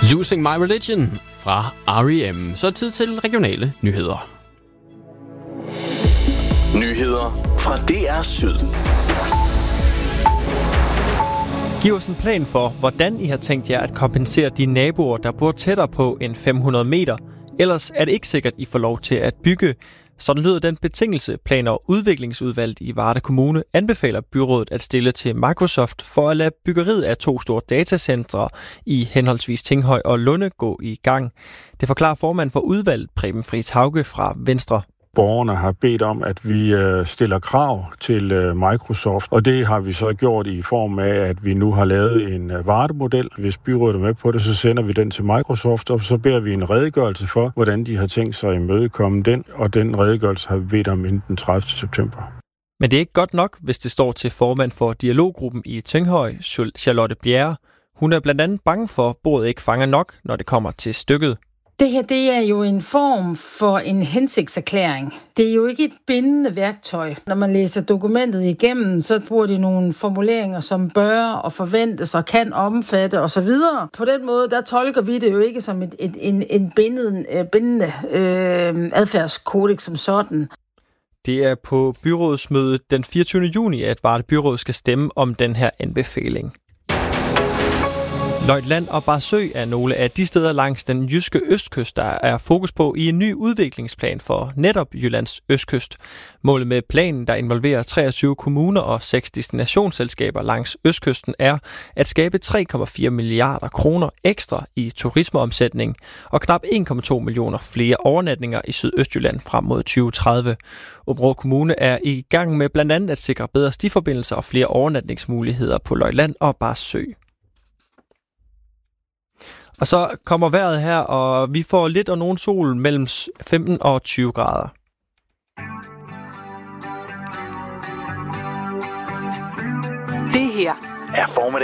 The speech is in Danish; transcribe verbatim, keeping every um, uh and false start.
Losing My Religion fra R E M. Så er tid til regionale nyheder. Nyheder fra D R Syd. Giv os en plan for, hvordan I har tænkt jer at kompensere de naboer, der bor tættere på end fem hundrede meter. Ellers er det ikke sikkert, I får lov til at bygge. Sådan lyder den betingelse, Plan- og Udviklingsudvalget i Varde Kommune anbefaler byrådet at stille til Microsoft for at lade byggeriet af to store datacentre i henholdsvis Tinghøj og Lunde gå i gang. Det forklarer formand for udvalget, Preben Friis Hauge fra Venstre. Borgerne har bedt om, at vi øh, stiller krav til øh, Microsoft, og det har vi så gjort i form af, at vi nu har lavet en øh, Varde-model. Hvis byrådet er med på det, så sender vi den til Microsoft, og så beder vi en redegørelse for, hvordan de har tænkt sig at imødekomme den, og den redegørelse har vi bedt om inden den tredivte september. Men det er ikke godt nok, hvis det står til formand for dialoggruppen i Tinghøj, Charlotte Bjerre. Hun er blandt andet bange for, at bordet ikke fanger nok, når det kommer til stykket. Det her, det er jo en form for en hensigtserklæring. Det er jo ikke et bindende værktøj. Når man læser dokumentet igennem, så bruger de nogle formuleringer, som bør og forventes og kan omfatte osv. På den måde, der tolker vi det jo ikke som et, et, en, en bindende, bindende øh, adfærdskodex som sådan. Det er på byrådsmødet den fireogtyvende juni, at Varde Byråd skal stemme om den her anbefaling. Løjtland og Barsø er nogle af de steder langs den jyske østkyst, der er fokus på i en ny udviklingsplan for netop Jyllands østkyst. Målet med planen, der involverer treogtyve kommuner og seks destinationsselskaber langs østkysten, er at skabe tre komma fire milliarder kroner ekstra i turismeomsætning og knap en komma to millioner flere overnatninger i Sydøstjylland frem mod tyve tredive. Aabenraa Kommune er i gang med blandt andet at sikre bedre stiforbindelser og flere overnatningsmuligheder på Løjtland og Barsø. Og så kommer vejret her, og vi får lidt og nogen sol mellem femten og tyve grader. Det her er formiddag